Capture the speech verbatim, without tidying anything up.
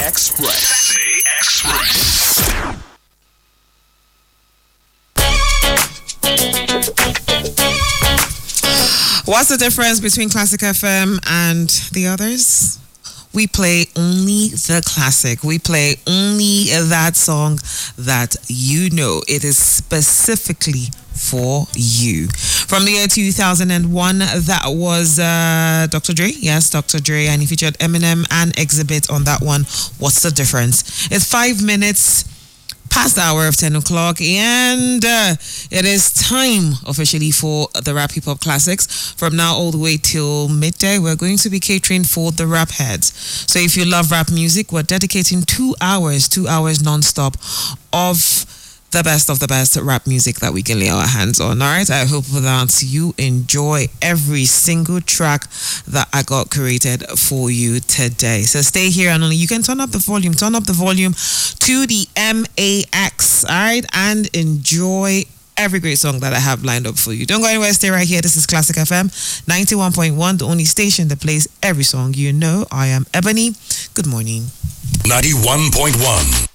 Express. Saturday Express. What's the difference between Classic F M and the others? We play only the classic. We play only that song that you know. It is specifically for you. From the year two thousand one, that was uh, Doctor Dre. Yes, Doctor Dre. And he featured Eminem and Exhibit on that one. What's the difference? It's five minutes past the hour of ten o'clock, and uh, it is time officially for the Rap Hip Hop Classics. From now all the way till midday, we're going to be catering for the rap heads. So if you love rap music, we're dedicating two hours, two hours non-stop of the best of the best rap music that we can lay our hands on. All right, I hope that you enjoy every single track that I got created for you today. So stay here, and only you can turn up the volume, turn up the volume to the max, all right, and enjoy every great song that I have lined up for you. Don't go anywhere, stay right here. This is Classic F M ninety-one point one, the only station that plays every song you know. I am Ebony. Good morning. ninety-one point one.